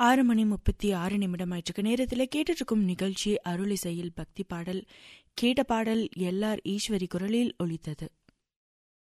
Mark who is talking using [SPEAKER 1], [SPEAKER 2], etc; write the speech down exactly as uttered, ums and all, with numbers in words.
[SPEAKER 1] ஆறு மணி முப்பத்தி ஆறு நிமிடம் ஆயிற்றுக்கு நேரத்தில் கேட்டுருக்கும் நிகழ்ச்சி அருளிசையில் பக்தி பாடல். கேட்ட பாடல் எல் ஆர் ஈஸ்வரி குரலில் ஒலித்தது.